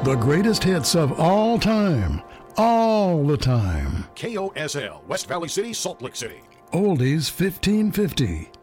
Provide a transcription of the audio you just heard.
The greatest hits of all time, all the time. KOSL, West Valley City, Salt Lake City. Oldies 1550.